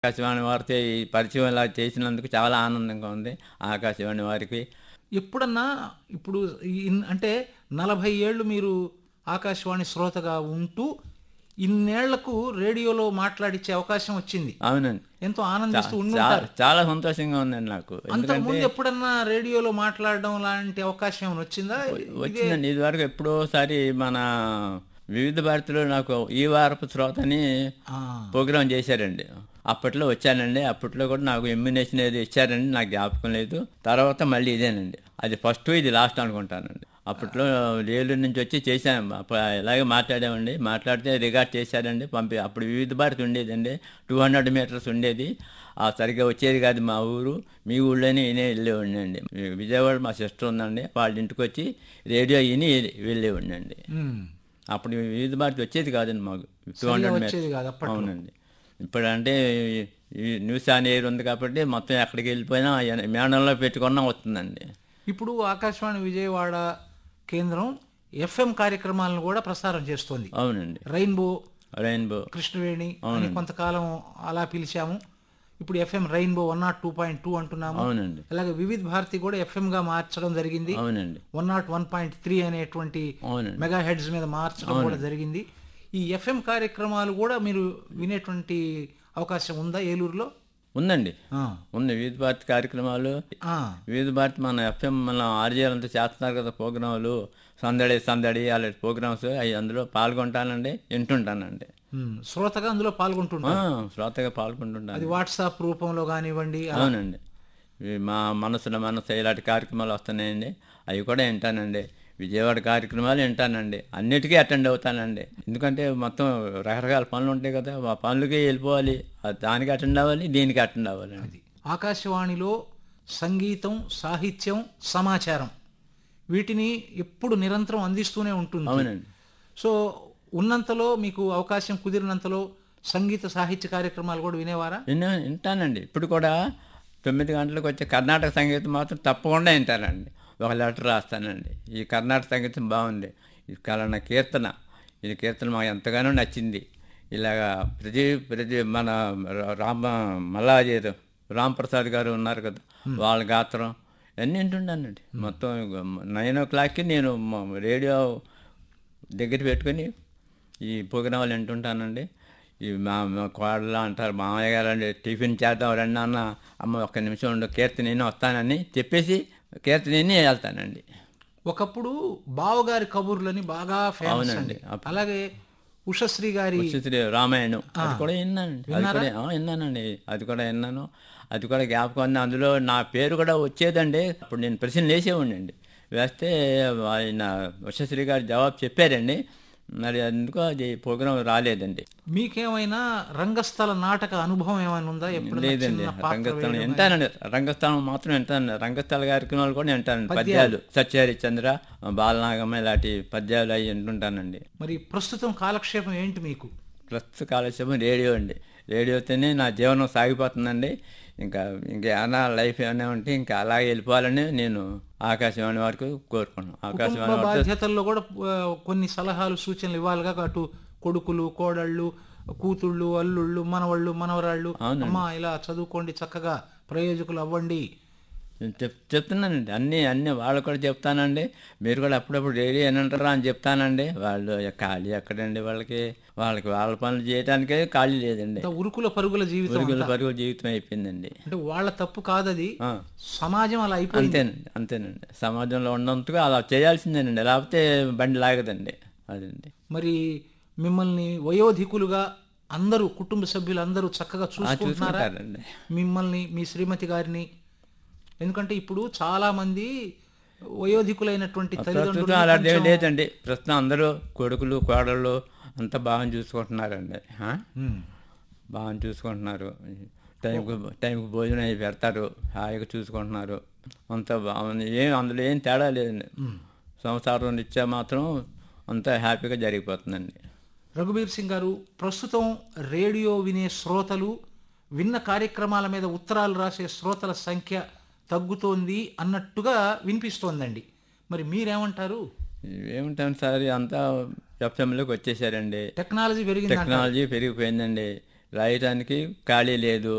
ఆకాశవాణి వారితో ఈ పరిచయం ఇలా చేసినందుకు చాలా ఆనందంగా ఉంది. ఆకాశవాణి వారికి ఎప్పుడన్నా ఇప్పుడు అంటే 40 ఏళ్ళు మీరు ఆకాశవాణి శ్రోతగా ఉంటూ ఇన్నేళ్లకు రేడియోలో మాట్లాడించే అవకాశం వచ్చింది. అవునండి. ఎంతో ఆనందిస్తూ చా- ఉండుంటారు. చాలా సంతోషంగా ఉందండి నాకు. ఎందుకంటే అంతకుముందు ఎప్పుడన్నా రేడియోలో మాట్లాడడం లాంటి అవకాశం ఏమైనా వచ్చిందా? ఇదే వచ్చిందండి. ఇదివరకు ఎప్పుడోసారి మన వివిధ భారతిలో నాకు ఈ వారపు శ్రోత అని ఆ, ప్రోగ్రాం చేశారండి. అప్పట్లో వచ్చానండి. అప్పట్లో కూడా నాకు ఎమ్యునేషన్ ఏదో ఇచ్చారండి, నాకు జ్ఞాపకం లేదు. తర్వాత మళ్ళీ ఇదేనండి, అది ఫస్ట్ ఇది లాస్ట్ అనుకుంటానండి. అప్పట్లో ఏలూరు నుంచి వచ్చి చేశాను. ఇలాగే మాట్లాడామండి. మాట్లాడితే రికార్డ్ చేశారండి, అప్పుడు వివిధ భారతి ఉండేదండి. 200 మీటర్స్ ఉండేది. ఆ సరిగ్గా వచ్చేది కాదు మా ఊరు. మీ ఊళ్ళోనే వినే వెళ్ళేవాడిని అండి. విజయవాడ మా సిస్టర్ ఉందండి, వాళ్ళ ఇంటికి వచ్చి రేడియో విని వెళ్ళేవాడిని అండి. ఉమ్, అప్పుడు వివిధ భారతి వచ్చేది కాదండి మాకు. సరిగా 200 వచ్చేది మీటర్స్. కాదు అప్పట్లో. అవునండి. ఇప్పుడంటే ఈ న్యూస్ ఆన్ ఎయిర్ ఉంది కాబట్టి మొత్తం ఎక్కడికి వెళ్ళిపోయినా మేడంలో పెట్టుకున్నా వస్తుందండి. ఇప్పుడు ఆకాశవాణి విజయవాడ కేంద్రం ఎఫ్ఎం కార్యక్రమాలను కూడా ప్రసారం చేస్తోంది. అవునండి. రెయిన్బో. కృష్ణవేణి అని కొంతకాలం అలా పిలిచాము. ఇప్పుడు ఎఫ్ఎం రెయిన్బో 102.2 అంటున్నాము. అవునండి. అలాగే వివిధ భారతి కూడా ఎఫ్ఎం గా మార్చడం జరిగింది. అవునండి. 101.3 అనేటువంటి అవునండి. మెగా హెడ్స్ మీద మార్చడం కూడా జరిగింది. ఈ ఎఫ్ఎం కార్యక్రమాలు కూడా మీరు వినేటువంటి అవకాశం ఉందా ఏలూరులో? ఉందండి. ఆ, ఉంది వివిధ భారతి కార్యక్రమాలు. ఆ, వివిధ భారతి మన ఎఫ్ఎం మన ఆర్జేలంతా చేస్తున్నారు కదా ప్రోగ్రాములు, సందడి అలాంటి ప్రోగ్రామ్స్. అవి అందులో పాల్గొంటానండి, వింటుంటానండి. శ్రోతగా అందులో పాల్గొంటున్నారు. శ్రోతగా పాల్గొంటుంటాను. అది వాట్సాప్ రూపంలో కానివ్వండి. అవునండి. మా మనసు ఇలాంటి కార్యక్రమాలు వస్తున్నాయండి, అవి కూడా వింటానండి. విజయవాడ కార్యక్రమాలు వింటానండి. అన్నిటికీ అటెండ్ అవుతానండి. ఎందుకంటే మొత్తం రకరకాల పనులు ఉంటాయి కదా, ఆ పనులకి వెళ్ళిపోవాలి. దానికి అటెండ్ అవ్వాలి, దీనికి అటెండ్ అవ్వాలండి. అది ఆకాశవాణిలో సంగీతం, సాహిత్యం, సమాచారం వీటిని ఎప్పుడు నిరంతరం అందిస్తూనే ఉంటుంది. అవునండి. సో ఉన్నంతలో మీకు అవకాశం కుదిరినంతలో సంగీత సాహిత్య కార్యక్రమాలు కూడా వినేవారా? వింటానండి. ఇప్పుడు కూడా 9 గంటలకు వచ్చే కర్ణాటక సంగీతం మాత్రం తప్పకుండా వింటానండి. ఒక లెటర్ రాస్తానండి, ఈ కర్ణాటక సంగీతం బాగుంది, ఇది కలన కీర్తన, ఇది కీర్తన మాకు ఎంతగానో నచ్చింది. ఇలాగా ప్రతి మన మల్లాజీ రాంప్రసాద్ గారు ఉన్నారు కదా, వాళ్ళ గాత్రం అన్నీ వింటున్నానండి. మొత్తం 9 o'clockకి నేను రేడియో దగ్గర పెట్టుకొని ఈ ప్రోగ్రాంలు వింటుంటానండి. ఈ మా కోడలు అంటారు, మామయ్య గారు అండి టిఫిన్ చేద్దాం రండి అన్న, అమ్మ ఒక్క నిమిషం ఉండు కీర్తన వస్తానని చెప్పేసి కీర్తన వెళ్తానండి. ఒకప్పుడు బావగారి కబుర్లని బాగా ఫేమస్ అవునండి. అండి. అలాగే ఉషశ్రీ గారి రామాయణం అది కూడా విన్నానండి. అది కూడా విన్నానండి. అది కూడా విన్నాను. అది కూడా జ్ఞాపకం ఉంది. అందులో నా పేరు కూడా వచ్చేదండి. అప్పుడు నేను ప్రశ్నలు వేసేవాడిని అండి. వేస్తే ఆయన ఉషశ్రీ గారు జవాబు చెప్పారండి. మరి అందుకు అది ప్రోగ్రాం రాలేదండి. మీకేమైనా రంగస్థల నాటక అనుభవం ఏమైనా ఉందా? ఎప్పుడు లేదండి. రంగస్థలం వింటానండి. రంగస్థలం మాత్రం వింటానండి. రంగస్థల కార్యక్రమాలు కూడా వింటానండి. పద్యాలు సత్యహరిశ్చంద్ర, బాలనాగమ్మ ఇలాంటి పద్యాలు అవి వింటుంటానండి. మరి ప్రస్తుతం కాలక్షేపం ఏంటి మీకు? ప్రస్తుత కాలక్షేపం రేడియో అండి. రేడియోతోనే నా జీవనం సాగిపోతుందండి. ఇంకేమైనా లైఫ్ ఏమైనా ఉంటే ఇంకా అలాగే వెళ్ళిపోవాలని నేను ఆకాశవాణి వరకు కోరుకున్నాను. ఆకాశవాణి బాధ్యతల్లో కూడా కొన్ని సలహాలు, సూచనలు ఇవ్వాలిగా. అటు కొడుకులు, కోడళ్ళు, కూతుళ్ళు, అల్లుళ్ళు, మనవళ్ళు, మనవరాళ్ళు, అమ్మా ఇలా చదువుకోండి, చక్కగా ప్రయోజకులు అవ్వండి చెప్తున్నానండి. అన్నీ వాళ్ళు కూడా చెప్తానండి. మీరు కూడా అప్పుడప్పుడు రేడియో ఏనంటారా అని చెప్తానండి. వాళ్ళు ఖాళీ ఎక్కడండి, వాళ్ళ పనులు చేయడానికే ఖాళీ లేదండి. ఉరుకుల పరుగుల జీవితం అయిపోయిందండి. అంటే వాళ్ళ తప్పు కాదది, సమాజం అలా అయిపోయింది. అంతేనండి. సమాజంలో ఉన్నంతగా అలా చేయాల్సిందేనండి, లేకపోతే బండి లాగదండి. అదండి. మరి మిమ్మల్ని వయోధికులుగా అందరూ కుటుంబ సభ్యులు అందరూ చక్కగా చూసుకుంటున్నారా మిమ్మల్ని, మీ శ్రీమతి గారిని? ఎందుకంటే ఇప్పుడు చాలా మంది వయోధికులైనటువంటి తల్లిదండ్రులు అలాంటివి లేదండి. ప్రస్తుతం అందరూ కొడుకులు, కోడళ్ళు అంతా బాగా చూసుకుంటున్నారండి. బాగా చూసుకుంటున్నారు. టైంకి భోజనం అవి పెడతారు, హాయిగా చూసుకుంటున్నారు. అంతా బాగుంది. అందులో ఏం తేడా లేదండి. సంసారం రీత్యా మాత్రం అంతా హ్యాపీగా జరిగిపోతుందండి. రఘుబీర్ సింగ్ గారు, ప్రస్తుతం రేడియో వినే శ్రోతలు, విన్న కార్యక్రమాల మీద ఉత్తరాలు రాసే శ్రోతల సంఖ్య తగ్గుతోంది అన్నట్టుగా వినిపిస్తోందండి. మరి మీరేమంటారు? ఏమంటాను సార్, అంతా ఎఫ్ఎంలోకి వచ్చేసారండి. టెక్నాలజీ పెరిగిపోయిందండి. రాయటానికి ఖాళీ లేదు.